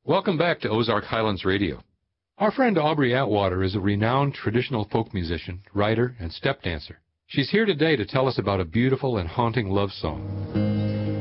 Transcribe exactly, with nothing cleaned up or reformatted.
Welcome back to Ozark Highlands Radio. Our friend Aubrey Atwater is a renowned traditional folk musician, writer, and step dancer. She's here today to tell us about a beautiful and haunting love song.